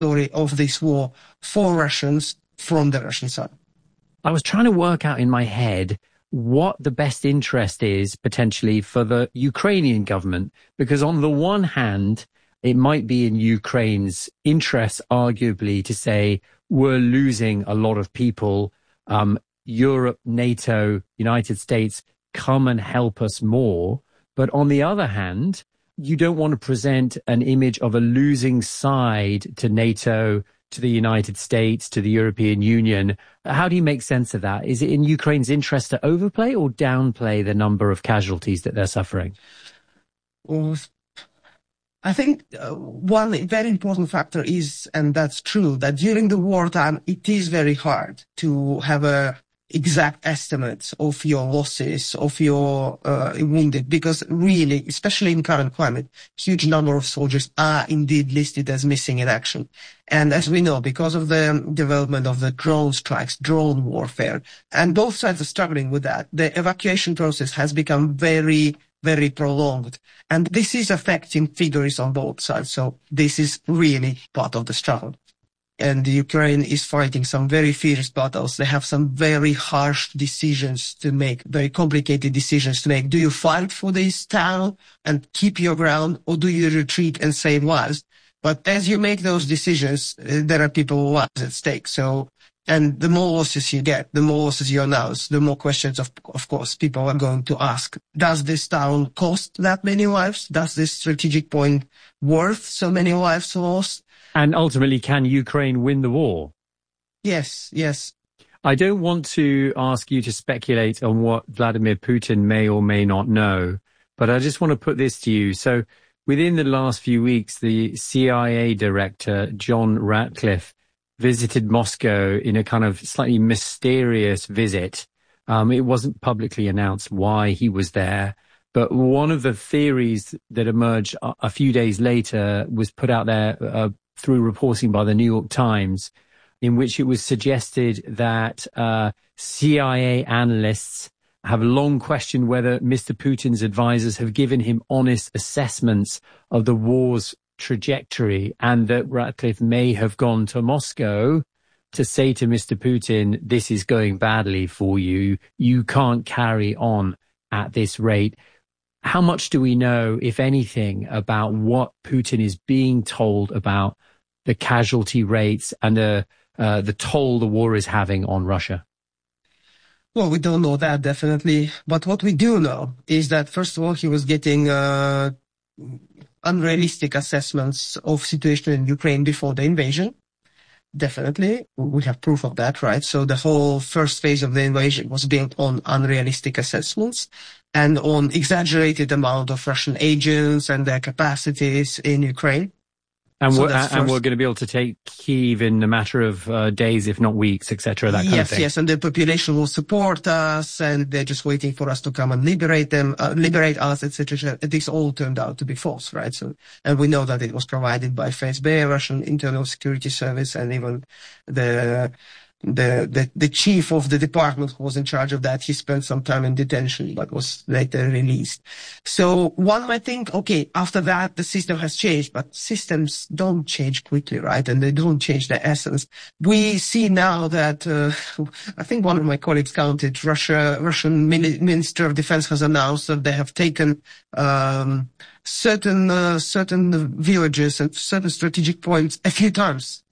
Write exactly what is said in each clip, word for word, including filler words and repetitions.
story of this war for Russians from the Russian side. I was trying to work out in my head what the best interest is potentially for the Ukrainian government, because on the one hand, it might be in Ukraine's interest, arguably, to say we're losing a lot of people. Um, Europe, NATO, United States, come and help us more. But on the other hand, you don't want to present an image of a losing side to NATO, to the United States, to the European Union. How do you make sense of that? Is it in Ukraine's interest to overplay or downplay the number of casualties that they're suffering? Well, I think uh, one very important factor is, and that's true, that during the wartime, it is very hard to have a exact estimates of your losses, of your uh, wounded, because really, especially in current climate, huge number of soldiers are indeed listed as missing in action. And as we know, because of the development of the drone strikes, drone warfare, and both sides are struggling with that, the evacuation process has become very, very prolonged. And this is affecting figures on both sides. So this is really part of the struggle. And Ukraine is fighting some very fierce battles. They have some very harsh decisions to make, very complicated decisions to make. Do you fight for this town and keep your ground, or do you retreat and save lives? But as you make those decisions, uh, there are people lives at stake. So, and the more losses you get, the more losses you announce, the more questions, of, of course, people are going to ask. Does this town cost that many lives? Does this strategic point worth so many lives lost? And ultimately, can Ukraine win the war? Yes, yes. I don't want to ask you to speculate on what Vladimir Putin may or may not know, but I just want to put this to you. So within the last few weeks, the C I A director, John Ratcliffe, visited Moscow in a kind of slightly mysterious visit. Um, it wasn't publicly announced why he was there. But one of the theories that emerged a, a few days later was put out there uh, through reporting by the New York Times, in which it was suggested that uh, C I A analysts have long questioned whether Mister Putin's advisors have given him honest assessments of the war's trajectory, and that Ratcliffe may have gone to Moscow to say to Mister Putin, this is going badly for you. You can't carry on at this rate. How much do we know, if anything, about what Putin is being told about the casualty rates and the, uh, the toll the war is having on Russia? Well, we don't know that definitely. But what we do know is that, first of all, he was getting uh, unrealistic assessments of situation in Ukraine before the invasion. Definitely. We have proof of that, right? So the whole first phase of the invasion was built on unrealistic assessments and on exaggerated amount of Russian agents and their capacities in Ukraine. And, so we're, and we're going to be able to take Kyiv in a matter of uh, days, if not weeks, et cetera, that kind yes, of thing. Yes, yes, and the population will support us, and they're just waiting for us to come and liberate them, uh, liberate us, et cetera. This all turned out to be false, right? So, and we know that it was provided by F S B, Russian Internal Security Service, and even the the the the chief of the department who was in charge of that. He spent some time in detention, but was later released. So one might think, okay, after that the system has changed, but systems don't change quickly, right? And they don't change their essence. We see now that uh, I think one of my colleagues counted. Russia, Russian Minister of Defense has announced that they have taken um, certain uh, certain villages and certain strategic points a few times.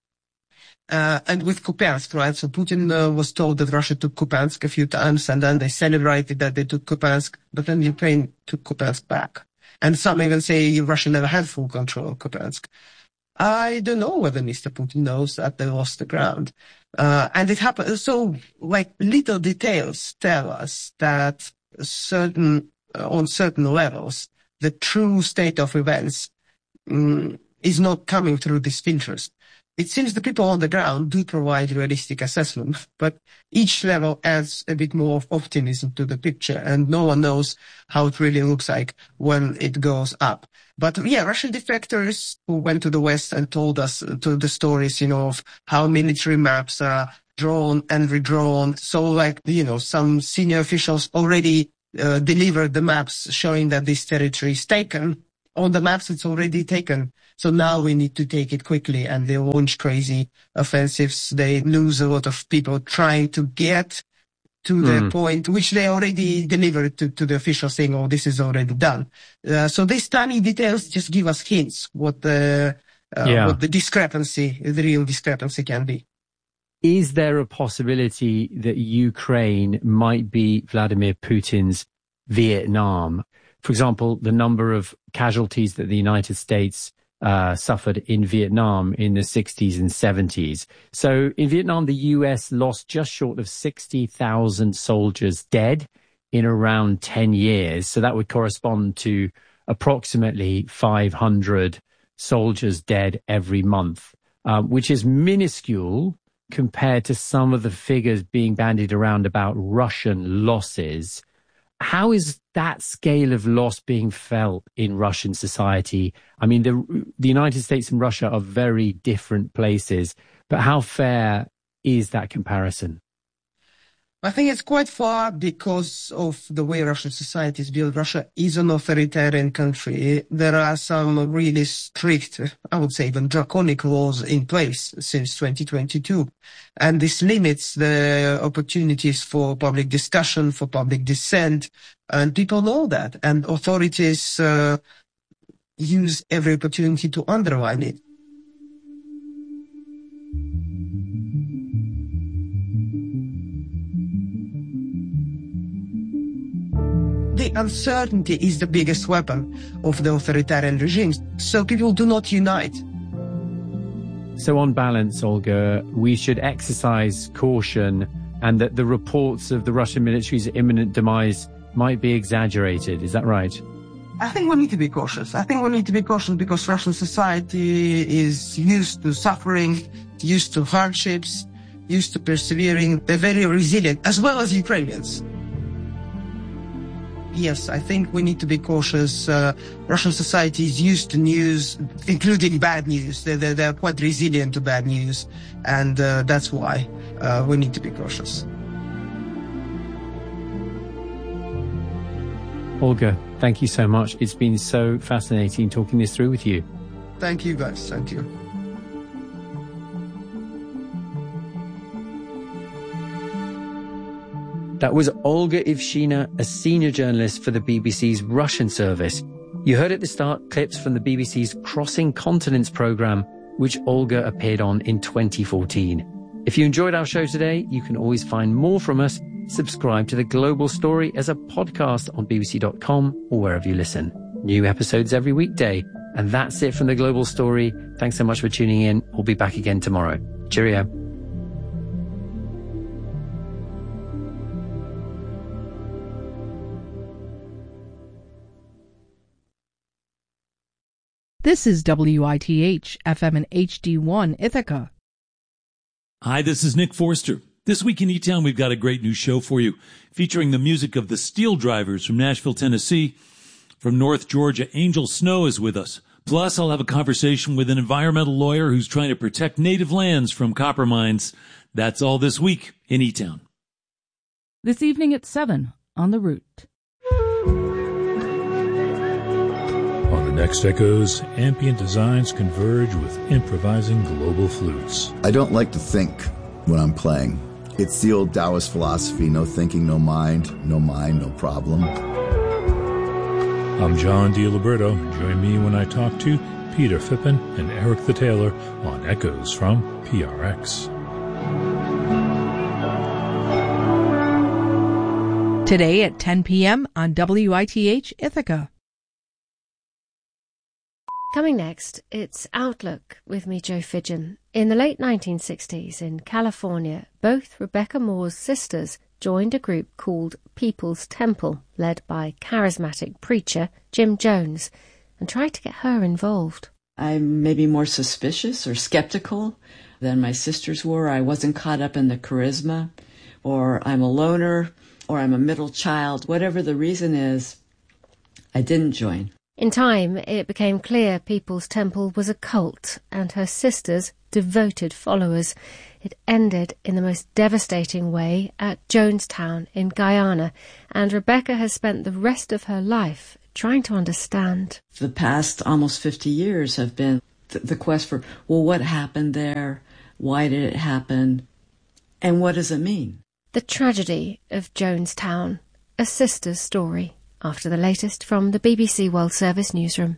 Uh, and with Kupiansk, right? So Putin uh, was told that Russia took Kupiansk a few times, and then they celebrated that they took Kupiansk, but then Ukraine took Kupiansk back. And some even say Russia never had full control of Kupiansk. I don't know whether Mister Putin knows that they lost the ground. Uh, and it happened. So, like, little details tell us that certain, uh, on certain levels, the true state of events um, is not coming through these filters. It seems the people on the ground do provide realistic assessment, but each level adds a bit more of optimism to the picture, and no one knows how it really looks like when it goes up. But yeah, Russian defectors who went to the West and told us to the stories, you know, of how military maps are drawn and redrawn. So like, you know, some senior officials already uh, delivered the maps showing that this territory is taken. on the maps it's already taken. So now we need to take it quickly, and they launch crazy offensives. They lose a lot of people trying to get to the Mm. point which they already delivered to, to the officials saying, oh, this is already done. Uh, so these tiny details just give us hints what the, uh, Yeah. what the discrepancy, the real discrepancy can be. Is there a possibility that Ukraine might be Vladimir Putin's Vietnam? For example, the number of casualties that the United States uh, suffered in Vietnam in the sixties and seventies. So in Vietnam, the U S lost just short of sixty thousand soldiers dead in around ten years. So that would correspond to approximately five hundred soldiers dead every month, uh, which is minuscule compared to some of the figures being bandied around about Russian losses. How is that scale of loss being felt in Russian society? I mean, the, the United States and Russia are very different places, but how fair is that comparison? I think it's quite far because of the way Russian society is built. Russia is an authoritarian country. There are some really strict, I would say even draconic laws in place since twenty twenty-two. And this limits the opportunities for public discussion, for public dissent. And people know that. And authorities uh, use every opportunity to undermine it. The uncertainty is the biggest weapon of the authoritarian regimes, so people do not unite. So on balance, Olga, we should exercise caution, and that the reports of the Russian military's imminent demise might be exaggerated. Is that right? I think we need to be cautious. I think we need to be cautious because Russian society is used to suffering, used to hardships, used to persevering. They're very resilient, as well as Ukrainians. Yes, I think we need to be cautious. Uh, Russian society is used to news, including bad news. They're, they're, they're quite resilient to bad news, and uh, that's why uh, we need to be cautious. Olga, thank you so much. It's been so fascinating talking this through with you. Thank you, guys. Thank you. That was Olga Ivshina, a senior journalist for the B B C's Russian service. You heard at the start clips from the B B C's Crossing Continents programme, which Olga appeared on in twenty fourteen. If you enjoyed our show today, you can always find more from us. Subscribe to The Global Story as a podcast on b b c dot com or wherever you listen. New episodes every weekday. And that's it from The Global Story. Thanks so much for tuning in. We'll be back again tomorrow. Cheerio. This is W I T H F M and H D one Ithaca. Hi, this is Nick Forster. This week in E-Town, we've got a great new show for you, featuring the music of the Steel Drivers from Nashville, Tennessee. From North Georgia, Angel Snow is with us. Plus, I'll have a conversation with an environmental lawyer who's trying to protect native lands from copper mines. That's all this week in E-Town. This evening at seven on The Root. On the next Echoes, ambient designs converge with improvising global flutes. I don't like to think when I'm playing. It's the old Taoist philosophy, no thinking, no mind, no mind, no problem. I'm John DiLiberto. Join me when I talk to Peter Phippen and Eric the Taylor on Echoes from P R X. Today at ten p.m. on W I T H Ithaca. Coming next, it's Outlook with me, Jo Fidgen. In the late nineteen sixties in California, both Rebecca Moore's sisters joined a group called People's Temple, led by charismatic preacher Jim Jones, and tried to get her involved. I'm maybe more suspicious or skeptical than my sisters were. I wasn't caught up in the charisma, or I'm a loner, or I'm a middle child. Whatever the reason is, I didn't join. In time, it became clear People's Temple was a cult, and her sisters devoted followers. It ended in the most devastating way at Jonestown in Guyana, and Rebecca has spent the rest of her life trying to understand. The past almost fifty years have been th- the quest for, well, what happened there? Why did it happen? And what does it mean? The tragedy of Jonestown, a sister's story, after the latest from the B B C World Service newsroom.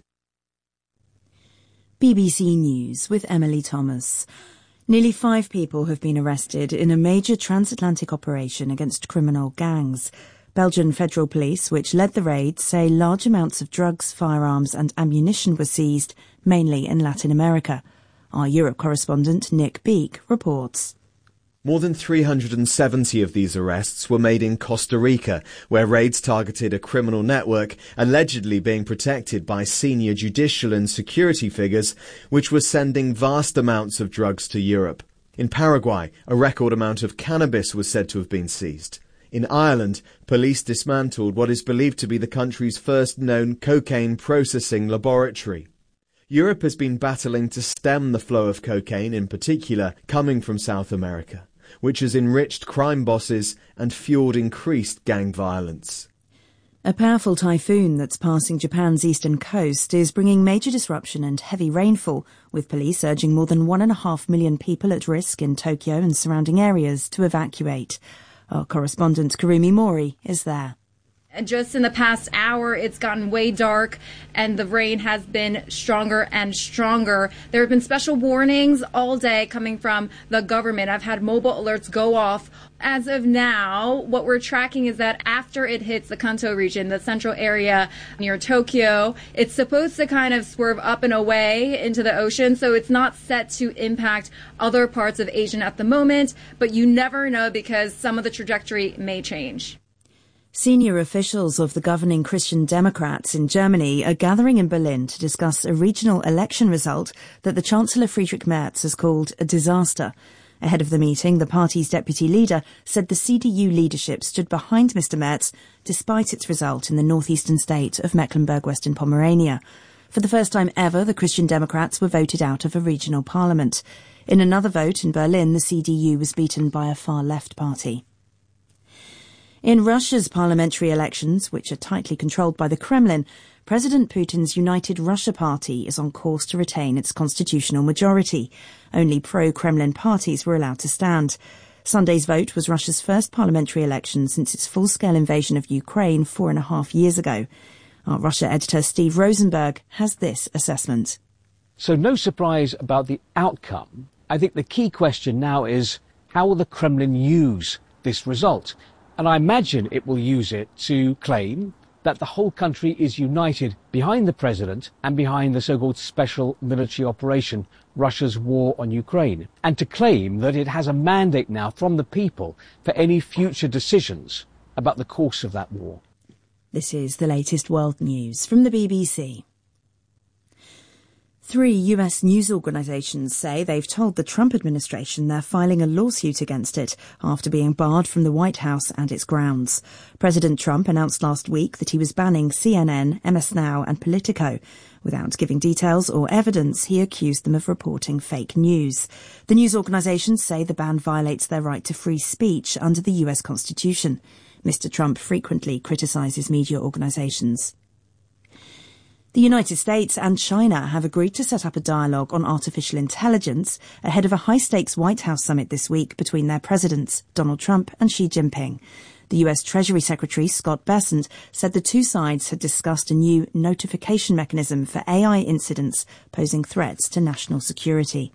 B B C News with Emily Thomas. Nearly five people have been arrested in a major transatlantic operation against criminal gangs. Belgian federal police, which led the raid, say large amounts of drugs, firearms and ammunition were seized, mainly in Latin America. Our Europe correspondent Nick Beake reports. More than three hundred seventy of these arrests were made in Costa Rica, where raids targeted a criminal network allegedly being protected by senior judicial and security figures, which were sending vast amounts of drugs to Europe. In Paraguay, a record amount of cannabis was said to have been seized. In Ireland, police dismantled what is believed to be the country's first known cocaine processing laboratory. Europe has been battling to stem the flow of cocaine, in particular coming from South America, which has enriched crime bosses and fueled increased gang violence. A powerful typhoon that's passing Japan's eastern coast is bringing major disruption and heavy rainfall, with police urging more than one and a half million people at risk in Tokyo and surrounding areas to evacuate. Our correspondent Karumi Mori is there. Just in the past hour, it's gotten way dark and the rain has been stronger and stronger. There have been special warnings all day coming from the government. I've had mobile alerts go off. As of now, what we're tracking is that after it hits the Kanto region, the central area near Tokyo, it's supposed to kind of swerve up and away into the ocean. So it's not set to impact other parts of Asia at the moment, but you never know because some of the trajectory may change. Senior officials of the governing Christian Democrats in Germany are gathering in Berlin to discuss a regional election result that the Chancellor Friedrich Merz has called a disaster. Ahead of the meeting, the party's deputy leader said the C D U leadership stood behind Mister Merz despite its result in the northeastern state of Mecklenburg-Western Pomerania. For the first time ever, the Christian Democrats were voted out of a regional parliament. In another vote in Berlin, the C D U was beaten by a far-left party. In Russia's parliamentary elections, which are tightly controlled by the Kremlin, President Putin's United Russia Party is on course to retain its constitutional majority. Only pro-Kremlin parties were allowed to stand. Sunday's vote was Russia's first parliamentary election since its full-scale invasion of Ukraine four and a half years ago. Our Russia editor Steve Rosenberg has this assessment. So no surprise about the outcome. I think the key question now is, how will the Kremlin use this result? And I imagine it will use it to claim that the whole country is united behind the president and behind the so-called special military operation, Russia's war on Ukraine, and to claim that it has a mandate now from the people for any future decisions about the course of that war. This is the latest world news from the B B C. Three U S news organizations say they've told the Trump administration they're filing a lawsuit against it after being barred from the White House and its grounds. President Trump announced last week that he was banning C N N, M S Now and Politico. Without giving details or evidence, he accused them of reporting fake news. The news organizations say the ban violates their right to free speech under the U S Constitution. Mister Trump frequently criticizes media organizations. The United States and China have agreed to set up a dialogue on artificial intelligence ahead of a high-stakes White House summit this week between their presidents, Donald Trump and Xi Jinping. The U S Treasury Secretary, Scott Bessent, said the two sides had discussed a new notification mechanism for A I incidents posing threats to national security.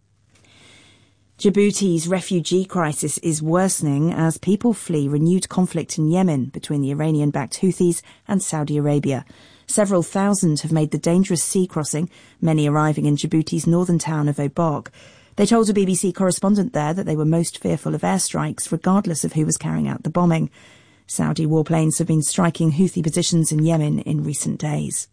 Djibouti's refugee crisis is worsening as people flee renewed conflict in Yemen between the Iranian-backed Houthis and Saudi Arabia. Several thousand have made the dangerous sea crossing, many arriving in Djibouti's northern town of Obok. They told a B B C correspondent there that they were most fearful of airstrikes, regardless of who was carrying out the bombing. Saudi warplanes have been striking Houthi positions in Yemen in recent days.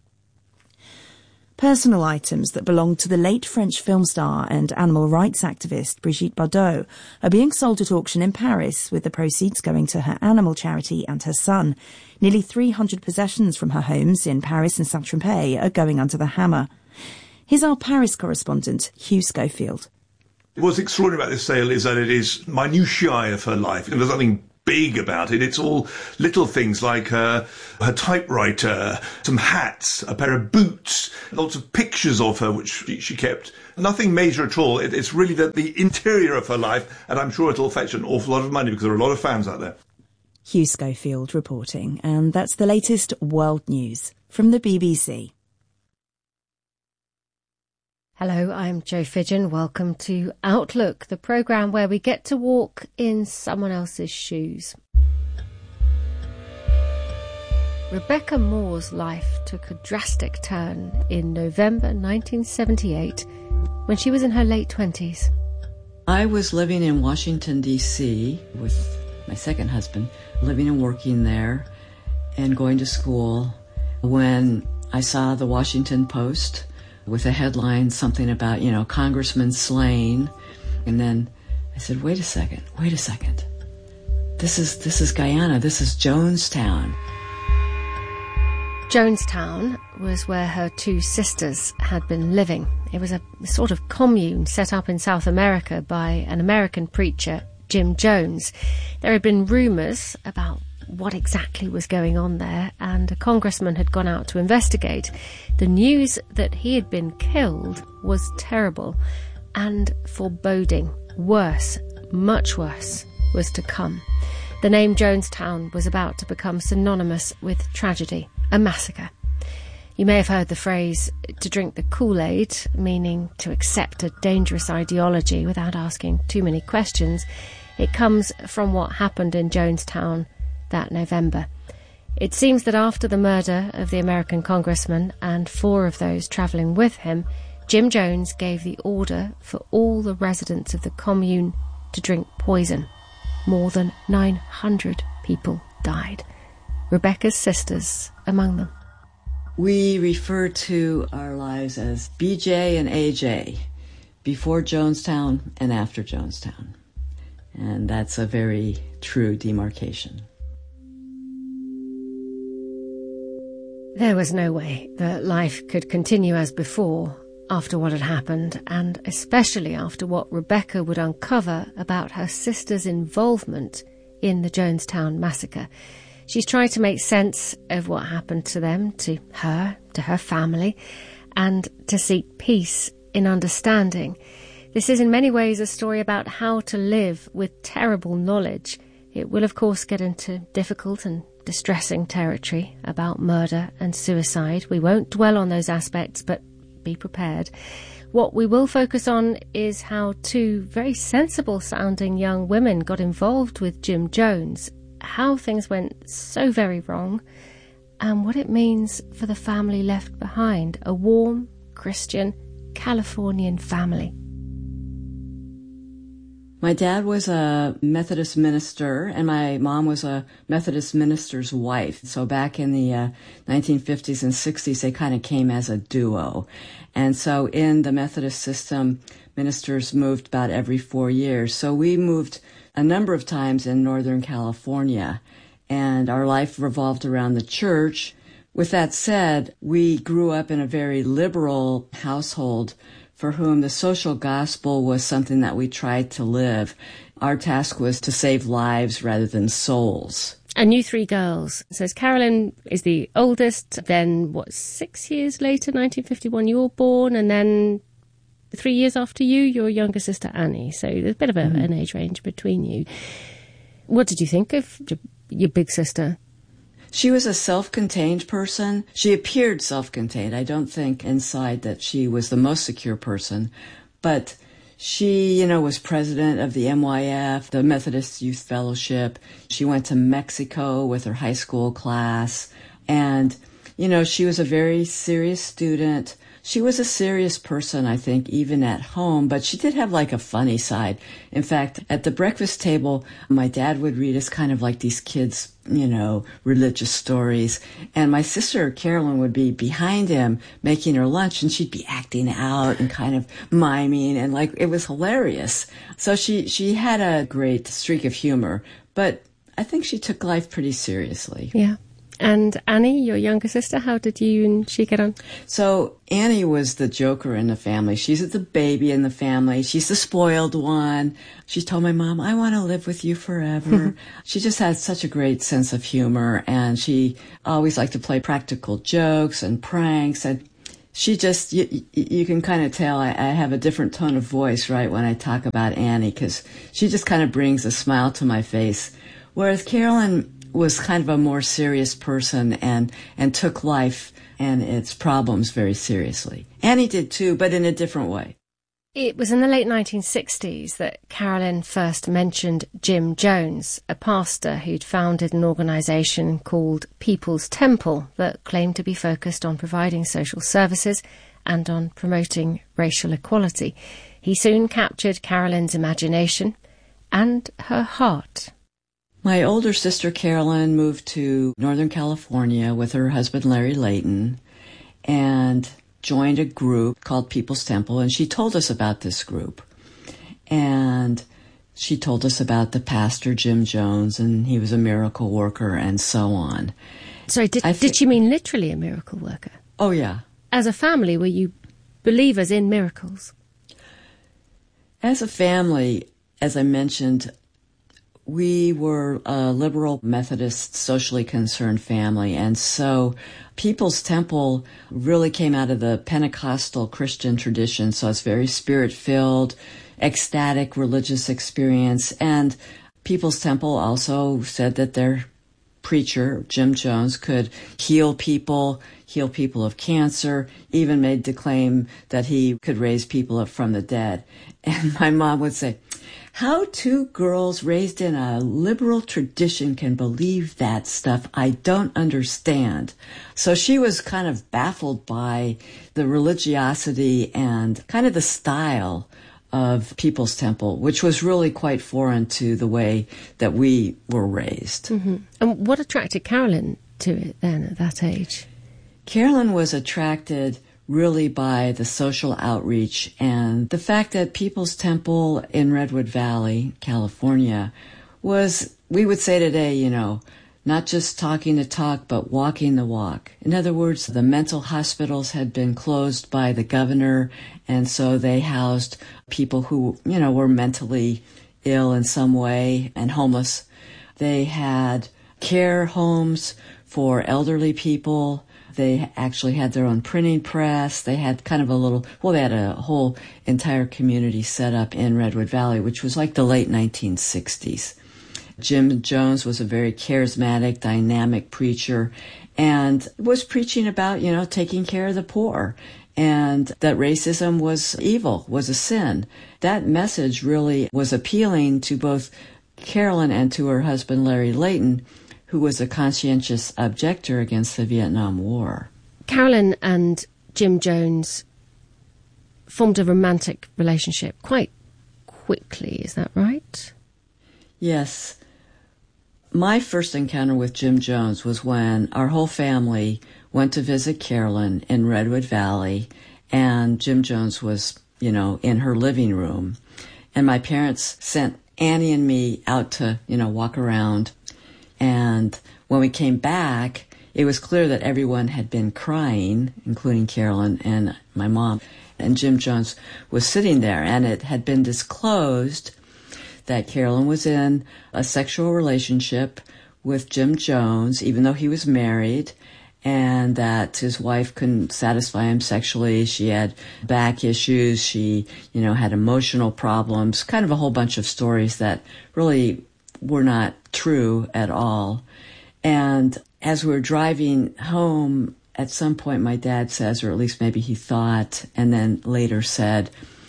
Personal items that belonged to the late French film star and animal rights activist Brigitte Bardot are being sold at auction in Paris, with the proceeds going to her animal charity and her son. Nearly three hundred possessions from her homes in Paris and Saint-Tropez are going under the hammer. Here's our Paris correspondent, Hugh Schofield. What's extraordinary about this sale is that it is minutiae of her life. There's nothing big about it. It's all little things like her, her typewriter, some hats, a pair of boots, lots of pictures of her, which she, she kept. Nothing major at all. It, it's really the, the interior of her life, and I'm sure it'll fetch an awful lot of money because there are a lot of fans out there. Hugh Schofield reporting, and that's the latest world news from the B B C. Hello, I'm Jo Fidgen. Welcome to Outlook, the programme where we get to walk in someone else's shoes. Rebecca Moore's life took a drastic turn in November nineteen seventy-eight when she was in her late twenties. I was living in Washington, D C with my second husband, living and working there and going to school when I saw the Washington Post with a headline, something about, you know, Congressman slain. And then I said, wait a second, wait a second. This is, this is Guyana, this is Jonestown. Jonestown was where her two sisters had been living. It was a sort of commune set up in South America by an American preacher, Jim Jones. There had been rumours about what exactly was going on there, and a congressman had gone out to investigate. The news that he had been killed was terrible and foreboding. Worse, much worse, was to come. The name Jonestown was about to become synonymous with tragedy, a massacre. You may have heard the phrase, to drink the Kool-Aid, meaning to accept a dangerous ideology without asking too many questions. It comes from what happened in Jonestown that November. It seems that after the murder of the American congressman and four of those travelling with him, Jim Jones gave the order for all the residents of the commune to drink poison. More than nine hundred people died. Rebecca's sisters among them. We refer to our lives as B J and A J, before Jonestown and after Jonestown. And that's a very true demarcation. There was no way that life could continue as before after what had happened, and especially after what Rebecca would uncover about her sister's involvement in the Jonestown massacre. She's tried to make sense of what happened to them, to her, to her family, and to seek peace in understanding. This is in many ways a story about how to live with terrible knowledge. It will, of course, get into difficult and distressing territory about murder and suicide. We won't dwell on those aspects, but be prepared. What we will focus on is how two very sensible-sounding young women got involved with Jim Jones, how things went so very wrong, and what it means for the family left behind, a warm, Christian, Californian family. My dad was a Methodist minister, and my mom was a Methodist minister's wife. So back in the uh, nineteen fifties and sixties, they kind of came as a duo. And so in the Methodist system, ministers moved about every four years. So we moved a number of times in Northern California, and our life revolved around the church. With that said, we grew up in a very liberal household for whom the social gospel was something that we tried to live. Our task was to save lives rather than souls. And you three girls. So Carolyn is the oldest, then what, six years later, nineteen fifty-one, you were born, and then three years after you, your younger sister Annie. So there's a bit of a, mm. an age range between you. What did you think of your big sister? She was a self-contained person. She appeared self-contained. I don't think inside that she was the most secure person. But she, you know, was president of the M Y F, the Methodist Youth Fellowship. She went to Mexico with her high school class. And, you know, she was a very serious student. She was a serious person, I think, even at home, but she did have like a funny side. In fact, at the breakfast table, my dad would read us kind of like these kids, you know, religious stories. And my sister, Carolyn, would be behind him making her lunch, and she'd be acting out and kind of miming, and like, it was hilarious. So she, she had a great streak of humor, but I think she took life pretty seriously. Yeah. And Annie, your younger sister, how did you and she get on? So Annie was the joker in the family. She's the baby in the family. She's the spoiled one. She told my mom, I want to live with you forever. She just had such a great sense of humor, and she always liked to play practical jokes and pranks. And she just, you, you can kind of tell I, I have a different tone of voice, right, when I talk about Annie, because she just kind of brings a smile to my face. Whereas Carolyn was kind of a more serious person and, and took life and its problems very seriously. Annie did too, but in a different way. It was in the late nineteen sixties that Carolyn first mentioned Jim Jones, a pastor who'd founded an organisation called People's Temple that claimed to be focused on providing social services and on promoting racial equality. He soon captured Carolyn's imagination and her heart. My older sister Carolyn moved to Northern California with her husband Larry Layton and joined a group called People's Temple, and she told us about this group. And she told us about the pastor Jim Jones, and he was a miracle worker and so on. Sorry, did, th- did she mean literally a miracle worker? Oh, yeah. As a family, were you believers in miracles? As a family, as I mentioned, we were a liberal Methodist, socially concerned family, and so People's Temple really came out of the Pentecostal Christian tradition, so it's very spirit-filled, ecstatic religious experience. And People's Temple also said that their preacher, Jim Jones, could heal people, heal people of cancer, even made the claim that he could raise people up from the dead. And my mom would say, how two girls raised in a liberal tradition can believe that stuff, I don't understand. So she was kind of baffled by the religiosity and kind of the style of People's Temple, which was really quite foreign to the way that we were raised. Mm-hmm. And what attracted Carolyn to it then at that age? Carolyn was attracted really by the social outreach and the fact that People's Temple in Redwood Valley, California, was, we would say today, you know, not just talking the talk, but walking the walk. In other words, the mental hospitals had been closed by the governor, and so they housed people who, you know, were mentally ill in some way and homeless. They had care homes for elderly people. They actually had their own printing press. They had kind of a little, well, they had a whole entire community set up in Redwood Valley, which was like the late nineteen sixties. Jim Jones was a very charismatic, dynamic preacher and was preaching about, you know, taking care of the poor and that racism was evil, was a sin. That message really was appealing to both Carolyn and to her husband, Larry Layton, who was a conscientious objector against the Vietnam War. Carolyn and Jim Jones formed a romantic relationship quite quickly, is that right? Yes. My first encounter with Jim Jones was when our whole family went to visit Carolyn in Redwood Valley, and Jim Jones was, you know, in her living room. And my parents sent Annie and me out to, you know, walk around. And when we came back, it was clear that everyone had been crying, including Carolyn and my mom. And Jim Jones was sitting there, and it had been disclosed that Carolyn was in a sexual relationship with Jim Jones, even though he was married, and that his wife couldn't satisfy him sexually. She had back issues. She, you know, had emotional problems, kind of a whole bunch of stories that really were not true at all. And as we were driving home, at some point my dad says, or at least maybe he thought, and then later said,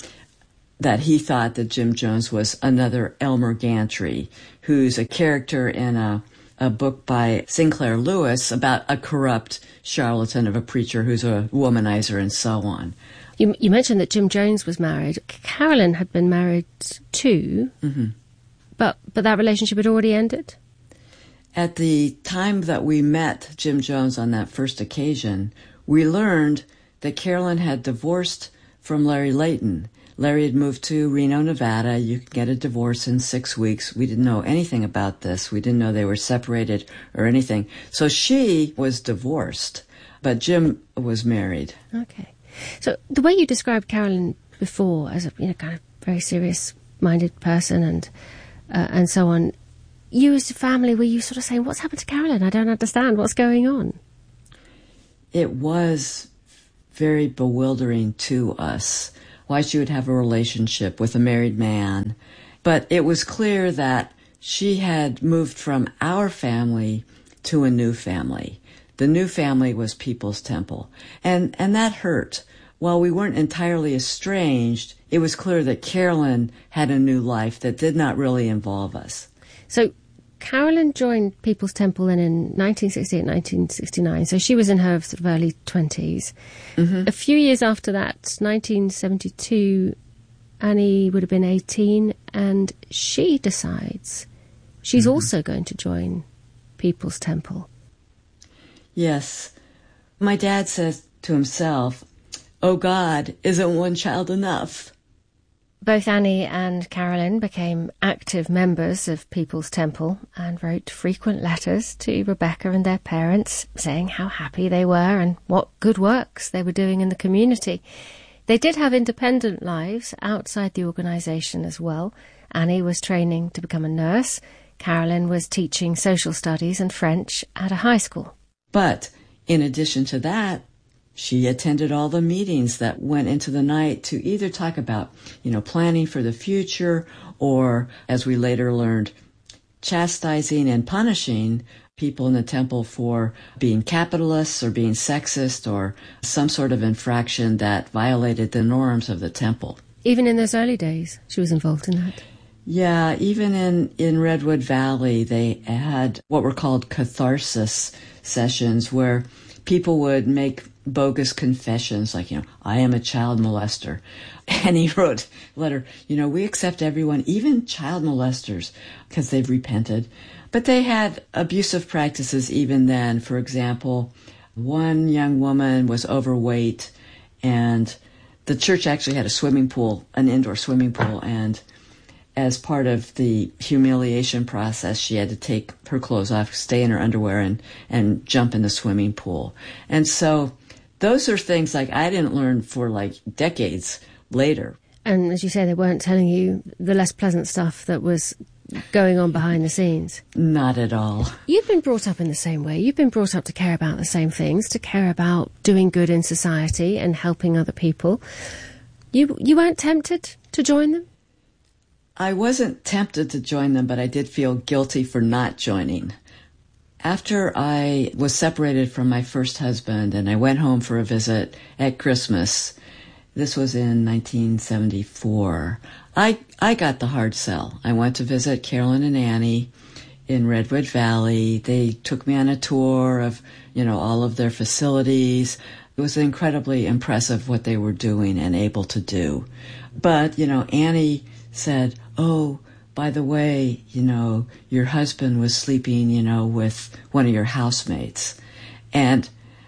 that he thought that Jim Jones was another Elmer Gantry, who's a character in a, a book by Sinclair Lewis about a corrupt charlatan of a preacher who's a womanizer and so on. You, you mentioned that Jim Jones was married. Carolyn had been married too. Mm-hmm. But but that relationship had already ended? At the time that we met Jim Jones on that first occasion, we learned that Carolyn had divorced from Larry Layton. Larry had moved to Reno, Nevada. You could get a divorce in six weeks. We didn't know anything about this. We didn't know they were separated or anything. So she was divorced, but Jim was married. Okay. So the way you described Carolyn before as a, you know, kind of very serious-minded person and uh, and so on, you as a family, were you sort of saying, what's happened to Carolyn? I don't understand. What's going on? It was very bewildering to us why she would have a relationship with a married man. But it was clear that she had moved from our family to a new family. The new family was People's Temple. And, and that hurt. While we weren't entirely estranged, it was clear that Carolyn had a new life that did not really involve us. So Carolyn joined People's Temple then in nineteen sixty-eight, nineteen sixty-nine, so she was in her sort of early twenties. Mm-hmm. A few years after that, nineteen seventy-two, Annie would have been eighteen, and she decides she's mm-hmm. also going to join People's Temple. Yes. My dad says to himself, "Oh God, isn't one child enough?" Both Annie and Carolyn became active members of People's Temple and wrote frequent letters to Rebecca and their parents saying how happy they were and what good works they were doing in the community. They did have independent lives outside the organisation as well. Annie was training to become a nurse. Carolyn was teaching social studies and French at a high school. But in addition to that, she attended all the meetings that went into the night to either talk about, you know, planning for the future or, as we later learned, chastising and punishing people in the temple for being capitalists or being sexist or some sort of infraction that violated the norms of the temple. Even in those early days, she was involved in that. Yeah, even in, in Redwood Valley, they had what were called catharsis sessions where people would make bogus confessions like, you know, I am a child molester. And he wrote a letter, you know, we accept everyone, even child molesters, because they've repented. But they had abusive practices even then. For example, one young woman was overweight, and the church actually had a swimming pool, an indoor swimming pool, and as part of the humiliation process, she had to take her clothes off, stay in her underwear, and, and jump in the swimming pool. And so those are things like I didn't learn for like decades later. And as you say, they weren't telling you the less pleasant stuff that was going on behind the scenes. Not at all. You've been brought up in the same way. You've been brought up to care about the same things, to care about doing good in society and helping other people. You you weren't tempted to join them? I wasn't tempted to join them, but I did feel guilty for not joining. After I was separated from my first husband and I went home for a visit at Christmas, this was in nineteen seventy-four, I, I got the hard sell. I went to visit Carolyn and Annie in Redwood Valley. They took me on a tour of, you know, all of their facilities. It was incredibly impressive what they were doing and able to do. But, you know, Annie said, oh, by the way, you know, your husband was sleeping, you know, with one of your housemates. And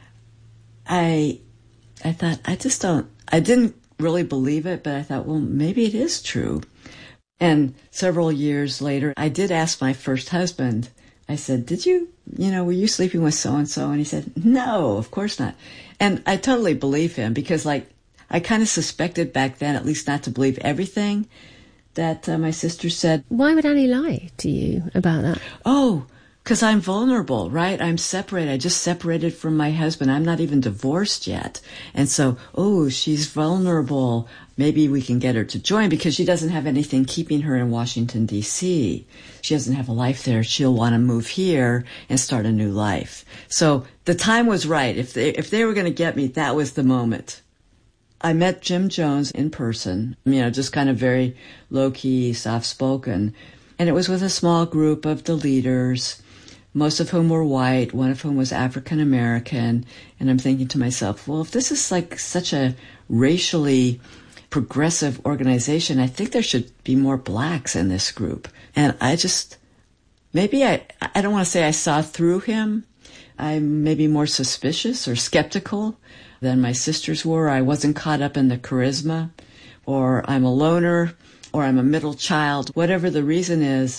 I I thought, I just don't, I didn't really believe it, but I thought, well, maybe it is true. And several years later, I did ask my first husband, I said, did you, you know, were you sleeping with so-and-so? And he said, no, of course not. And I totally believe him because, like, I kind of suspected back then, at least not to believe everything that uh, my sister said. Why would Annie lie to you about that? Oh, because I'm vulnerable, right? I'm separated. I just separated from my husband. I'm not even divorced yet. And so, oh, she's vulnerable. Maybe we can get her to join because she doesn't have anything keeping her in Washington, D C She doesn't have a life there. She'll want to move here and start a new life. So the time was right. If they, if they were going to get me, that was the moment. I met Jim Jones in person, you know, just kind of very low-key, soft-spoken. And it was with a small group of the leaders, most of whom were white, one of whom was African-American. And I'm thinking to myself, well, if this is like such a racially progressive organization, I think there should be more blacks in this group. And I just, maybe I, I don't want to say I saw through him. I'm maybe more suspicious or skeptical than my sisters were. I wasn't caught up in the charisma. or I'm a loner, or I'm a middle child. Whatever the reason is,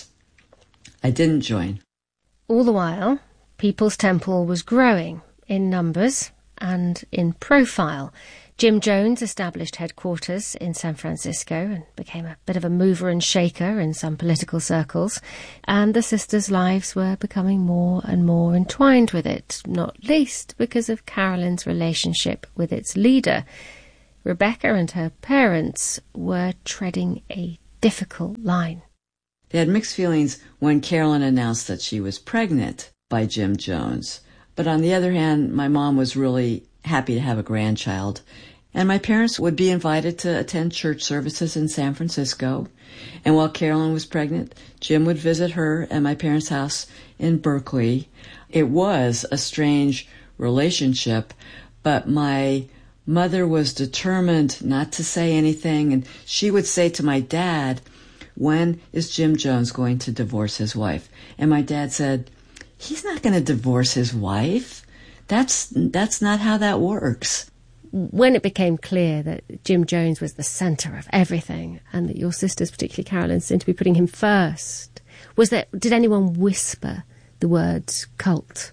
I didn't join. All the while, People's Temple was growing in numbers and in profile. Jim Jones established headquarters in San Francisco and became a bit of a mover and shaker in some political circles, and the sisters' lives were becoming more and more entwined with it, not least because of Carolyn's relationship with its leader. Rebecca and her parents were treading a difficult line. They had mixed feelings when Carolyn announced that she was pregnant by Jim Jones. But on the other hand, my mom was really happy to have a grandchild. And my parents would be invited to attend church services in San Francisco. And while Carolyn was pregnant, Jim would visit her at my parents' house in Berkeley. It was a strange relationship, but my mother was determined not to say anything. And she would say to my dad, when is Jim Jones going to divorce his wife? And my dad said, he's not going to divorce his wife. That's that's not how that works. When it became clear that Jim Jones was the centre of everything and that your sisters, particularly Carolyn, seemed to be putting him first, was there, did anyone whisper the words cult?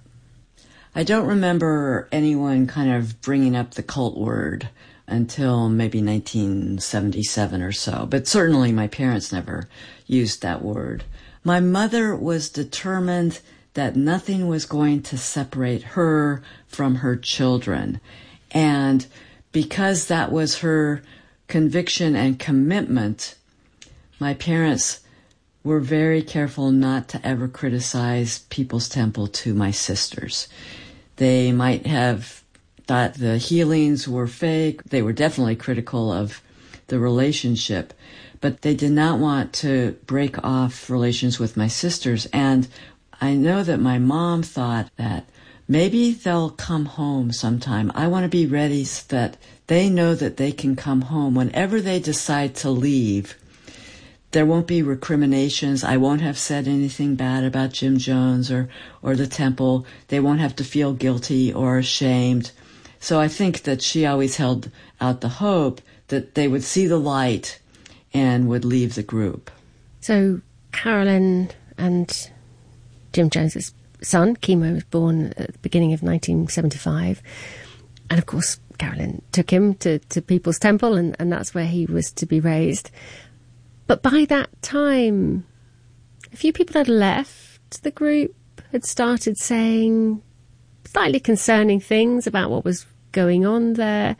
I don't remember anyone kind of bringing up the cult word until maybe nineteen seventy-seven or so, but certainly my parents never used that word. My mother was determined that nothing was going to separate her from her children. And because that was her conviction and commitment, my parents were very careful not to ever criticize People's Temple to my sisters. They might have thought the healings were fake. They were definitely critical of the relationship, but they did not want to break off relations with my sisters. And I know that my mom thought that maybe they'll come home sometime. I want to be ready so that they know that they can come home whenever they decide to leave. There won't be recriminations. I won't have said anything bad about Jim Jones or, or the temple. They won't have to feel guilty or ashamed. So I think that she always held out the hope that they would see the light and would leave the group. So Carolyn and Jim Jones's son, Kimo, was born at the beginning of nineteen seventy-five. And of course, Carolyn took him to, to People's Temple, and, and that's where he was to be raised. But by that time, a few people had left the group, had started saying slightly concerning things about what was going on there.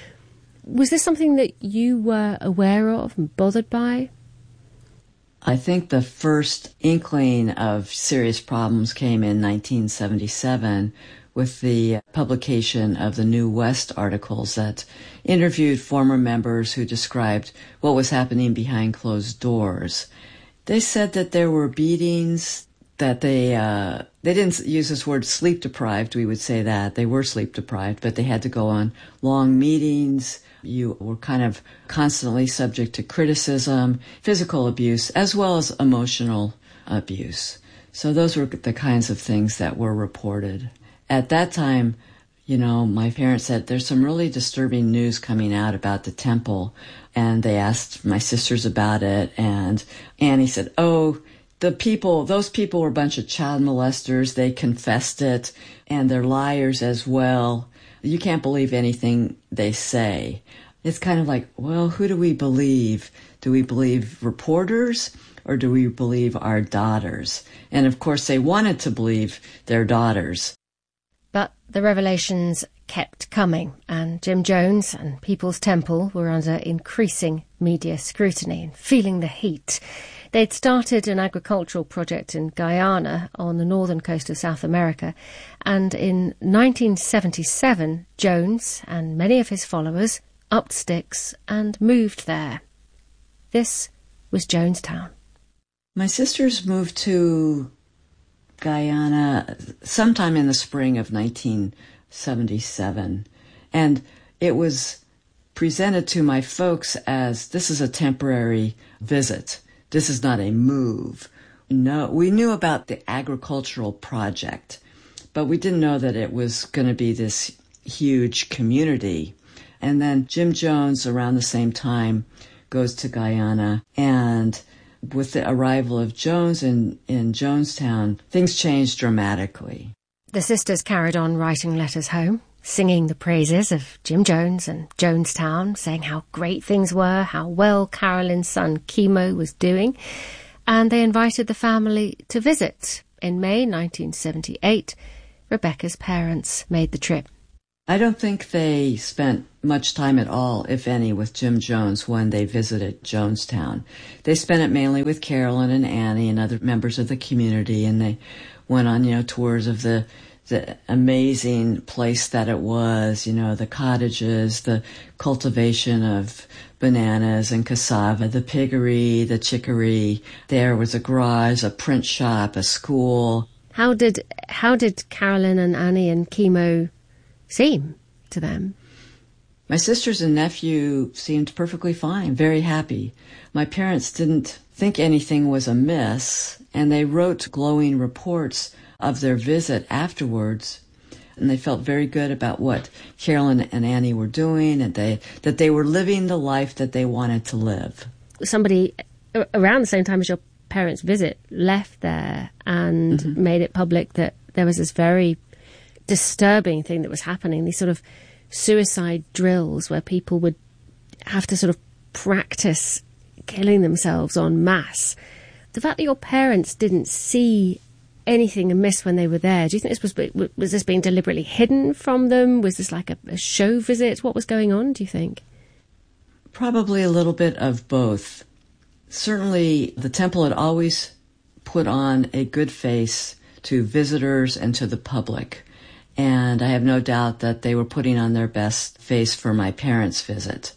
Was this something that you were aware of and bothered by? I think the first inkling of serious problems came in nineteen seventy-seven with the publication of the New West articles that interviewed former members who described what was happening behind closed doors. They said that there were beatings, that they uh, they didn't use this word sleep deprived. We would say that they were sleep deprived, but they had to go on long meetings. You were kind of constantly subject to criticism, physical abuse, as well as emotional abuse. So those were the kinds of things that were reported. At that time, you know, my parents said, there's some really disturbing news coming out about the temple. And they asked my sisters about it. And Annie said, oh, the people, those people were a bunch of child molesters. They confessed it, and they're liars as well. You can't believe anything they say. It's kind of like, well, who do we believe? Do we believe reporters or do we believe our daughters? And of course, they wanted to believe their daughters. But the revelations kept coming, and Jim Jones and People's Temple were under increasing media scrutiny and feeling the heat. They'd started an agricultural project in Guyana on the northern coast of South America, and in nineteen seventy-seven, Jones and many of his followers upped sticks and moved there. This was Jonestown. My sisters moved to Guyana sometime in the spring of nineteen seventy-seven, and it was presented to my folks as this is a temporary visit. This is not a move. No, we knew about the agricultural project, but we didn't know that it was going to be this huge community And then Jim Jones, around the same time, goes to Guyana. And with the arrival of Jones in, in Jonestown, things changed dramatically. The sisters carried on writing letters home, singing the praises of Jim Jones and Jonestown, saying how great things were, how well Carolyn's son Kimo was doing. And they invited the family to visit. In May nineteen seventy-eight, Rebecca's parents made the trip. I don't think they spent much time at all, if any, with Jim Jones when they visited Jonestown. They spent it mainly with Carolyn and Annie and other members of the community, and they went on, you know, tours of the the amazing place that it was, you know, the cottages, the cultivation of bananas and cassava, the piggery, the chicory. There was a garage, a print shop, a school. How did how did Carolyn and Annie and Kimo seem to them? My sisters and nephew seemed perfectly fine, very happy. My parents didn't think anything was amiss, and they wrote glowing reports of their visit afterwards, and they felt very good about what Carolyn and Annie were doing, and they that they were living the life that they wanted to live. Somebody around the same time as your parents' visit left there and mm-hmm. made it public that there was this very disturbing thing that was happening, these sort of suicide drills where people would have to sort of practice killing themselves en masse. The fact that your parents didn't see anything amiss when they were there, do you think this was was this being deliberately hidden from them? Was this like a, a show visit? What was going on, do you think? Probably a little bit of both. Certainly the temple had always put on a good face to visitors and to the public, and I have no doubt that they were putting on their best face for my parents' visit.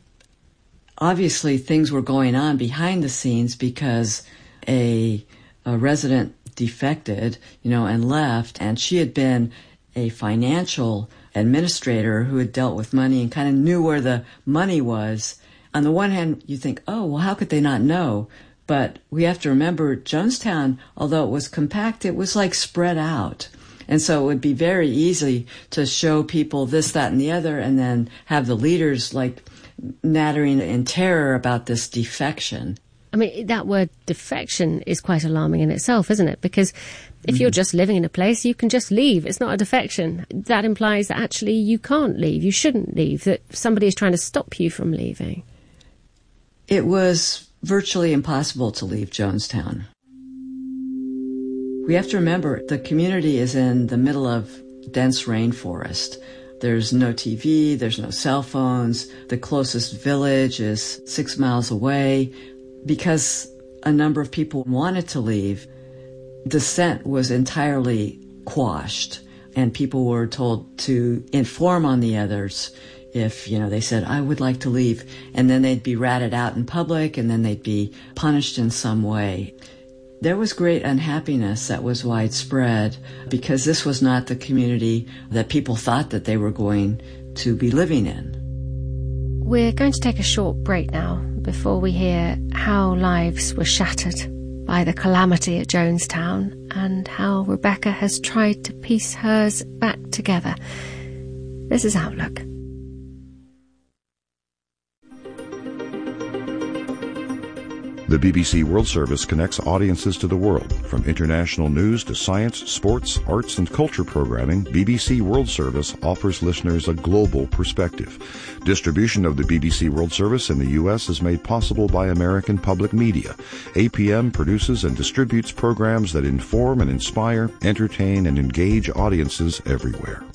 Obviously things were going on behind the scenes because a, a resident defected, you know, and left, and she had been a financial administrator who had dealt with money and kind of knew where the money was. On the one hand, you think, oh, well, how could they not know? But we have to remember Jonestown, although it was compact, it was like spread out. And so it would be very easy to show people this, that, and the other, and then have the leaders like nattering in terror about this defection. I mean, that word defection is quite alarming in itself, isn't it? Because if mm. you're just living in a place, you can just leave. It's not a defection. That implies that actually you can't leave. You shouldn't leave, that somebody is trying to stop you from leaving. It was virtually impossible to leave Jonestown. We have to remember the community is in the middle of dense rainforest. There's no T V, there's no cell phones. The closest village is six miles away. Because a number of people wanted to leave, dissent was entirely quashed, and people were told to inform on the others if, you know, they said, I would like to leave, and then they'd be ratted out in public, and then they'd be punished in some way. There was great unhappiness that was widespread because this was not the community that people thought that they were going to be living in. We're going to take a short break now before we hear how lives were shattered by the calamity at Jonestown and how Rebecca has tried to piece hers back together. This is Outlook. The B B C World Service connects audiences to the world. From international news to science, sports, arts, and culture programming, B B C World Service offers listeners a global perspective. Distribution of the B B C World Service in the U S is made possible by American Public Media. A P M produces and distributes programs that inform and inspire, entertain, and engage audiences everywhere.